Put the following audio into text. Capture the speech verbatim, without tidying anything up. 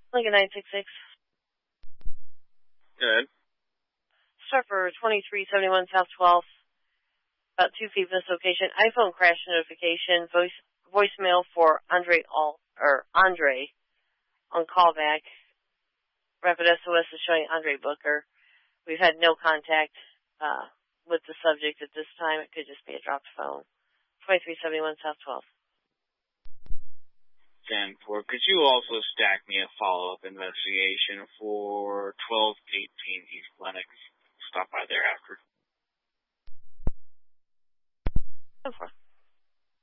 Lincoln nine six six. Good. Start for twenty-three seventy-one South twelfth. About two feet from this location. iPhone crash notification. Voice voicemail for Andre All or Andre on callback. Rapid S O S is showing Andre Booker. We've had no contact uh, with the subject at this time. It could just be a dropped phone. twenty-three seventy-one South twelfth. ten four. Could you also stack me a follow-up investigation for twelve eighteen